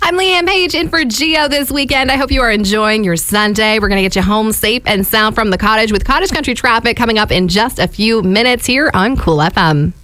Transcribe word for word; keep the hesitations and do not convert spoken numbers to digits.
I'm Leanne Page in for Geo this weekend. I hope you are enjoying your Sunday. We're going to get you home safe and sound from the cottage with Cottage Country traffic coming up in just a few minutes here on Cool F M.